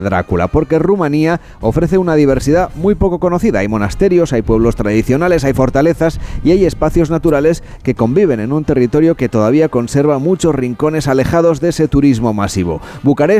Drácula, porque Rumanía ofrece una diversidad muy poco conocida. Hay monasterios, hay pueblos tradicionales, hay fortalezas y hay espacios naturales que conviven en un territorio que todavía conserva muchos rincones alejados de ese turismo masivo. Bucarest